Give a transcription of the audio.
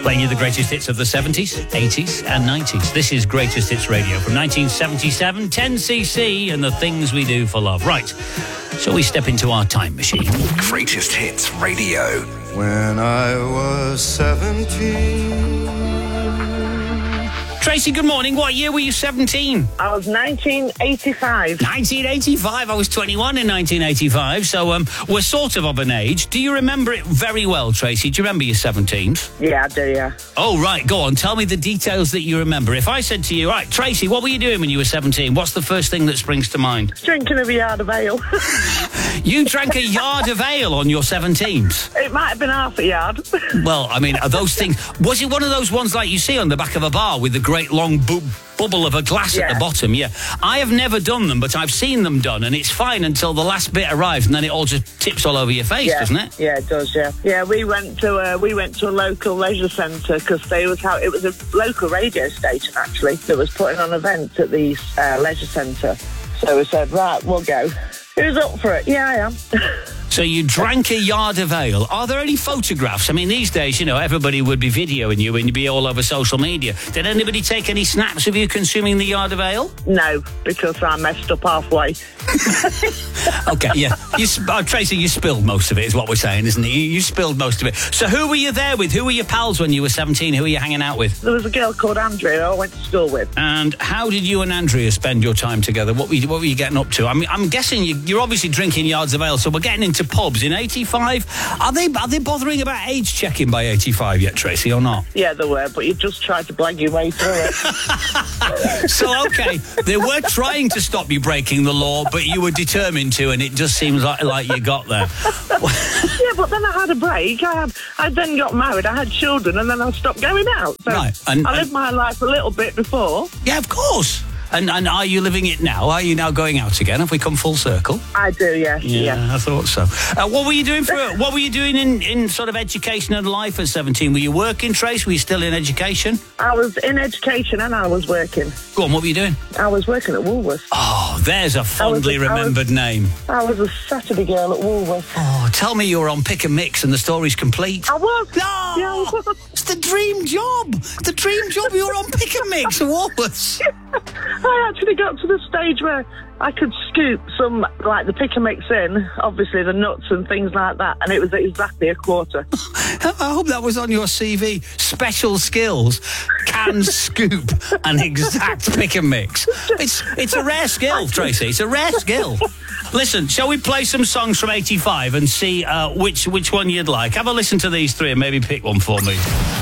Playing you the greatest hits of the 70s, 80s and 90s. This is Greatest Hits Radio from 1977, 10cc and the things we do for love. Right, shall we step into our time machine? Greatest Hits Radio. When I was 17. Tracy, good morning. What year were you 17? I was 1985. 1985. I was 21 in 1985, so we're sort of an age. Do you remember it very well, Tracy? Do you remember your 17th? Yeah, I do, yeah. Oh, right. Go on. Tell me the details that you remember. If I said to you, right, Tracy, what were you doing when you were 17? What's the first thing that springs to mind? Drinking a yard of ale. You drank a yard of ale on your 17th? It might have been half a yard. Well, I mean, are those things... Was it one of those ones like you see on the back of a bar with the great long bubble of a glass at the bottom? Yeah. I have never done them, but I've seen them done, and it's fine until the last bit arrives, and then it all just tips all over your face, doesn't it? Yeah, it does, yeah. Yeah, we went to a local leisure centre because it was a local radio station, actually, that was putting on events at the leisure centre. So we said, right, we'll go. Who's up for it? Yeah, I am. So you drank a yard of ale. Are there any photographs? I mean, these days, you know, everybody would be videoing you and you'd be all over social media. Did anybody take any snaps of you consuming the yard of ale? No, because I messed up halfway. Okay, yeah. Tracy, you spilled most of it, is what we're saying, isn't it? You spilled most of it. So who were you there with? Who were your pals when you were 17? Who were you hanging out with? There was a girl called Andrea I went to school with. And how did you and Andrea spend your time together? What were you getting up to? I mean, I'm guessing you're obviously drinking yards of ale, so we're getting into pubs in 85. Are they bothering about age checking by 85 yet, Tracy, or not? Yeah, they were, but you just tried to blag your way through it. So, okay, they were trying to stop you breaking the law, but you were determined to, and it just seems like you got there. Yeah, but then I had a break. I then got married, I had children, and then I stopped going out. So right. I lived my life a little bit before. Yeah, of course. And are you living it now? Are you now going out again? Have we come full circle? I do, yes. Yeah, I thought so. What were you doing in sort of education and life at 17? Were you working, Trace? Were you still in education? I was in education and I was working. Go on, what were you doing? I was working at Woolworths. Oh, there's a fondly remembered name. I was a Saturday girl at Woolworths. Oh, tell me you were on Pick and Mix and the story's complete. I was. No! Yeah, I was. It's the dream job. The dream job. You were on Pick and Mix at Woolworths. I actually got to the stage where I could scoop some, like the pick and mix in, obviously the nuts and things like that, and it was exactly a quarter. I hope that was on your CV. Special skills, can scoop an exact pick and mix. It's a rare skill, Tracy. It's a rare skill. Listen, shall we play some songs from 85 and see which one you'd like? Have a listen to these three and maybe pick one for me.